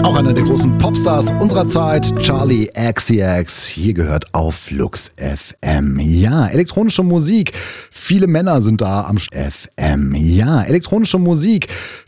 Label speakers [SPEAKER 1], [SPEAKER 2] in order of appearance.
[SPEAKER 1] Auch einer der großen Popstars unserer Zeit, Charli XCX, hier gehört auf Lux FM. Ja, elektronische Musik. Viele Männer sind da am FM. Ja, elektronische Musik.